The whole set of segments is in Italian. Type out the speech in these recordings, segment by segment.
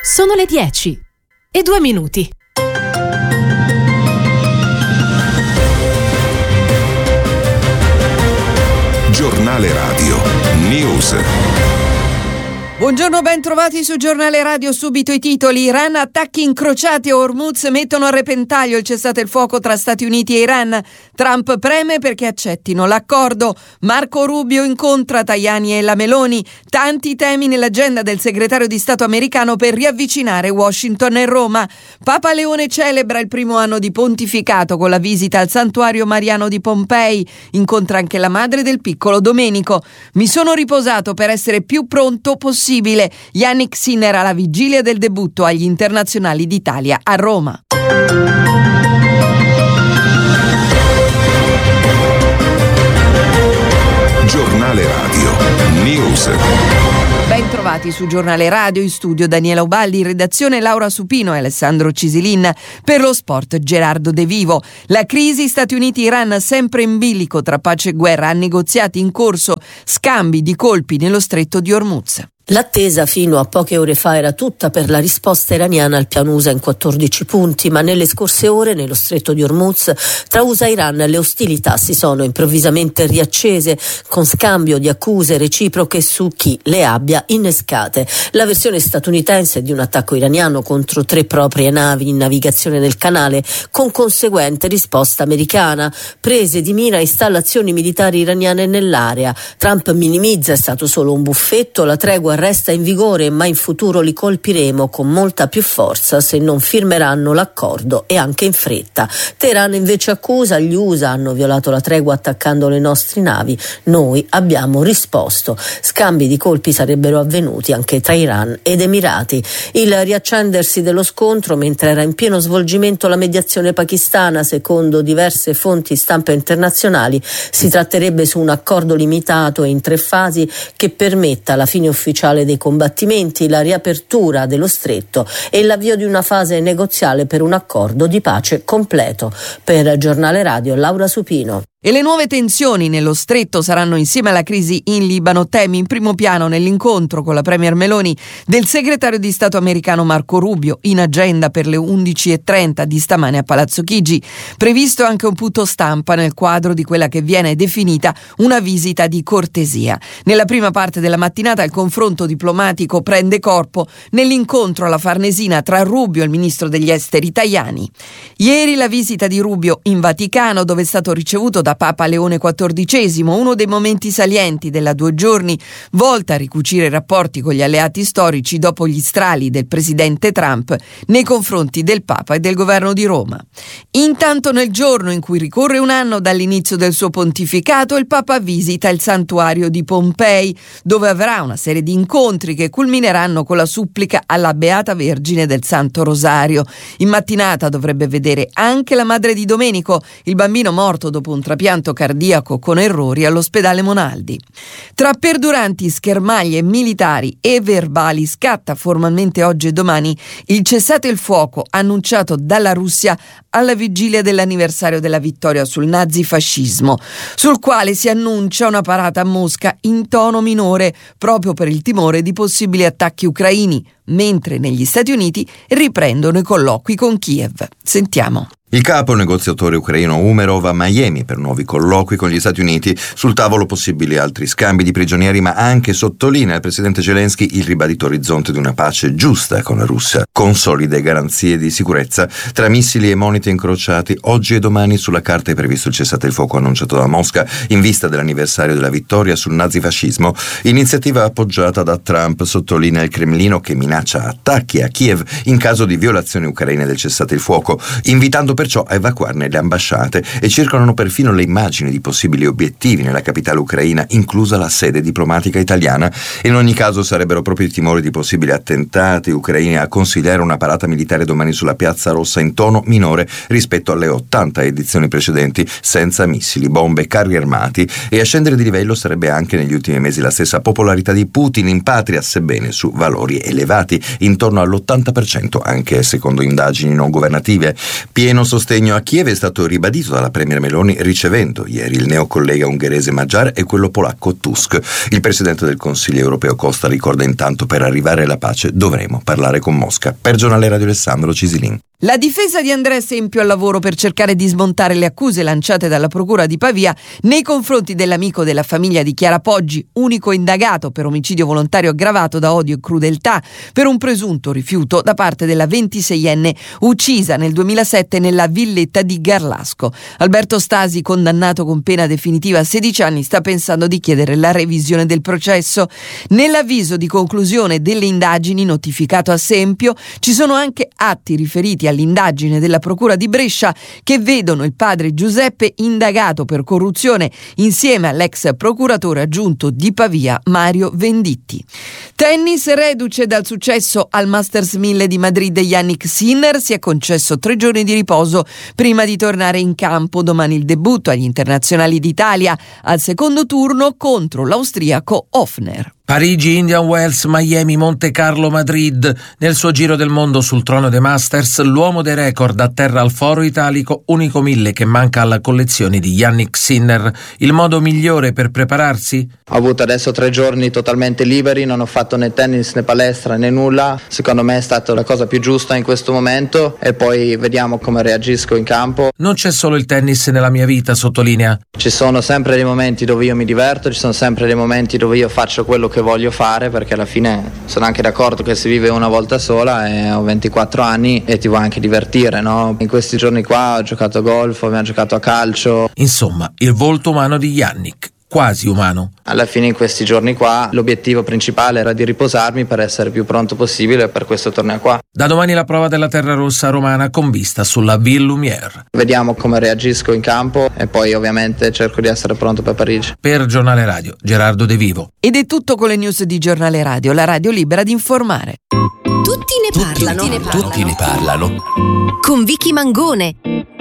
Sono le 10:02. Giornale Radio News. Buongiorno, ben trovati su Giornale Radio. Subito i titoli. Iran, attacchi incrociati a Hormuz mettono a repentaglio il cessate il fuoco tra Stati Uniti e Iran. Trump preme perché accettino l'accordo. Marco Rubio incontra Tajani e la Meloni. Tanti temi nell'agenda del segretario di Stato americano per riavvicinare Washington e Roma. Papa Leone celebra il primo anno di pontificato con la visita al santuario mariano di Pompei. Incontra anche la madre del piccolo Domenico. Mi sono riposato per essere più pronto possibile. Yannick Sinner alla vigilia del debutto agli internazionali d'Italia a Roma. Giornale Radio News. Ben trovati su Giornale Radio, in studio Daniela Ubaldi, in redazione Laura Supino e Alessandro Cisilin, per lo sport Gerardo De Vivo. La crisi Stati Uniti-Iran sempre in bilico tra pace e guerra, negoziati in corso, scambi di colpi nello stretto di Hormuz. L'attesa fino a poche ore fa era tutta per la risposta iraniana al piano USA in 14 punti, ma nelle scorse ore nello stretto di Hormuz tra USA e Iran le ostilità si sono improvvisamente riaccese con scambio di accuse reciproche su chi le abbia innescate. La versione statunitense di un attacco iraniano contro 3 proprie navi in navigazione nel canale, con conseguente risposta americana, prese di mira installazioni militari iraniane nell'area. Trump minimizza: è stato solo un buffetto, la tregua resta in vigore, ma in futuro li colpiremo con molta più forza se non firmeranno l'accordo, e anche in fretta. Teheran invece accusa: gli USA hanno violato la tregua attaccando le nostre navi, noi abbiamo risposto. Scambi di colpi sarebbero avvenuti anche tra Iran ed Emirati. Il riaccendersi dello scontro mentre era in pieno svolgimento la mediazione pakistana. Secondo diverse fonti stampa internazionali si tratterebbe su un accordo limitato e in 3 fasi che permetta la fine ufficiale dei combattimenti, la riapertura dello stretto e l'avvio di una fase negoziale per un accordo di pace completo. Per Giornale Radio, Laura Supino. E le nuove tensioni nello stretto saranno, insieme alla crisi in Libano, temi in primo piano nell'incontro con la premier Meloni del segretario di Stato americano Marco Rubio, in agenda per le 11:30 di stamane a Palazzo Chigi. Previsto anche un punto stampa nel quadro di quella che viene definita una visita di cortesia. Nella prima parte della mattinata il confronto diplomatico prende corpo nell'incontro alla Farnesina tra Rubio e il ministro degli esteri Tajani. Ieri la visita di Rubio in Vaticano, dove è stato ricevuto da Papa Leone XIV, uno dei momenti salienti della 2 giorni, volta a ricucire i rapporti con gli alleati storici dopo gli strali del presidente Trump nei confronti del Papa e del governo di Roma. Intanto, nel giorno in cui ricorre un anno dall'inizio del suo pontificato, il Papa visita il santuario di Pompei, dove avrà una serie di incontri che culmineranno con la supplica alla Beata Vergine del Santo Rosario. In mattinata dovrebbe vedere anche la madre di Domenico, il bambino morto dopo un trapianto cardiaco con errori all'ospedale Monaldi. Tra perduranti schermaglie militari e verbali scatta formalmente oggi e domani il cessate il fuoco annunciato dalla Russia alla vigilia dell'anniversario della vittoria sul nazifascismo, sul quale si annuncia una parata a Mosca in tono minore proprio per il timore di possibili attacchi ucraini, mentre negli Stati Uniti riprendono i colloqui con Kiev. Sentiamo. Il capo negoziatore ucraino Umerov a Miami per nuovi colloqui con gli Stati Uniti, sul tavolo possibili altri scambi di prigionieri, ma anche, sottolinea il presidente Zelensky, il ribadito orizzonte di una pace giusta con la Russia, con solide garanzie di sicurezza. Tra missili e monete incrociati, oggi e domani sulla carta è previsto il cessate il fuoco annunciato da Mosca in vista dell'anniversario della vittoria sul nazifascismo, iniziativa appoggiata da Trump, sottolinea il Cremlino, che minaccia attacchi a Kiev in caso di violazioni ucraine del cessate il fuoco, invitando perciò a evacuarne le ambasciate, e circolano perfino le immagini di possibili obiettivi nella capitale ucraina, inclusa la sede diplomatica italiana. In ogni caso sarebbero proprio i timori di possibili attentati ucraini a consigliare una parata militare domani sulla Piazza Rossa in tono minore rispetto alle 80 edizioni precedenti, senza missili, bombe, carri armati, e a scendere di livello sarebbe anche negli ultimi mesi la stessa popolarità di Putin in patria, sebbene su valori elevati, intorno all'80%, anche secondo indagini non governative. Pieno sostegno a Kiev è stato ribadito dalla premier Meloni ricevendo ieri il neocollega ungherese Magyar e quello polacco Tusk. Il presidente del Consiglio europeo Costa ricorda intanto: per arrivare alla pace dovremo parlare con Mosca. Per Giornale Radio Alessandro Cisilin. La difesa di Andrea Sempio al lavoro per cercare di smontare le accuse lanciate dalla procura di Pavia nei confronti dell'amico della famiglia di Chiara Poggi, unico indagato per omicidio volontario aggravato da odio e crudeltà per un presunto rifiuto da parte della 26enne uccisa nel 2007 nella villetta di Garlasco. Alberto Stasi, condannato con pena definitiva a 16 anni, sta pensando di chiedere la revisione del processo. Nell'avviso di conclusione delle indagini notificato a Sempio ci sono anche atti riferiti all'indagine della procura di Brescia che vedono il padre Giuseppe indagato per corruzione insieme all'ex procuratore aggiunto di Pavia Mario Venditti. Tennis, reduce dal successo al Masters 1000 di Madrid, Jannik Sinner si è concesso 3 giorni di riposo prima di tornare in campo. Domani il debutto agli internazionali d'Italia al secondo turno contro l'austriaco Hofner. Parigi, Indian Wells, Miami, Monte Carlo, Madrid. Nel suo giro del mondo sul trono dei Masters, l'uomo dei record atterra al foro italico, unico 1000 che manca alla collezione di Jannik Sinner. Il modo migliore per prepararsi? Ho avuto adesso 3 giorni totalmente liberi, non ho fatto né tennis né palestra né nulla. Secondo me è stata la cosa più giusta in questo momento e poi vediamo come reagisco in campo. Non c'è solo il tennis nella mia vita, sottolinea. Ci sono sempre dei momenti dove io mi diverto, ci sono sempre dei momenti dove io faccio quello che voglio fare, perché alla fine sono anche d'accordo che si vive una volta sola e ho 24 anni e ti vuoi anche divertire, no? In questi giorni qua ho giocato a golf, abbiamo giocato a calcio. Insomma, il volto umano di Jannik, quasi umano. Alla fine in questi giorni qua l'obiettivo principale era di riposarmi per essere più pronto possibile per questo torneo qua. Da domani la prova della terra rossa romana con vista sulla Ville Lumière. Vediamo come reagisco in campo e poi ovviamente cerco di essere pronto per Parigi. Per Giornale Radio, Gerardo De Vivo. Ed è tutto con le news di Giornale Radio, la radio libera di informare. Tutti ne parlano. Con Vicky Mangone.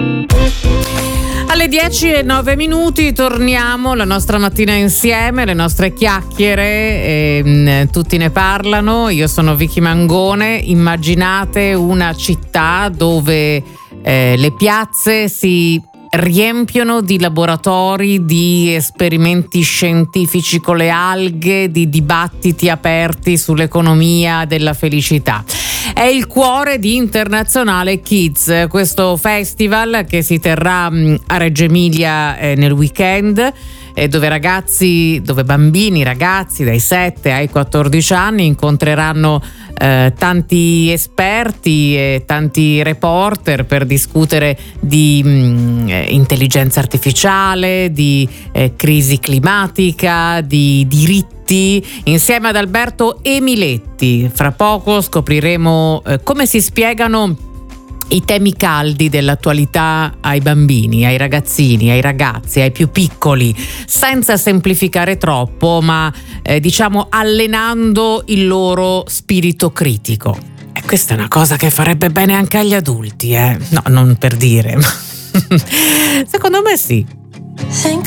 Alle 10:09 torniamo la nostra mattina insieme, le nostre chiacchiere, tutti ne parlano. Io sono Vicky Mangone. Immaginate una città dove le piazze si riempiono di laboratori, di esperimenti scientifici con le alghe, di dibattiti aperti sull'economia della felicità. È il cuore di Internazionale Kids, questo festival che si terrà a Reggio Emilia nel weekend, dove bambini, ragazzi dai 7 ai 14 anni incontreranno tanti esperti e tanti reporter per discutere di intelligenza artificiale, di crisi climatica, di diritti, insieme ad Alberto Emiletti. Fra poco scopriremo come si spiegano i temi caldi dell'attualità ai bambini, ai ragazzini, ai ragazzi, ai più piccoli, senza semplificare troppo, ma allenando il loro spirito critico. E questa è una cosa che farebbe bene anche agli adulti, No, non per dire, ma secondo me sì.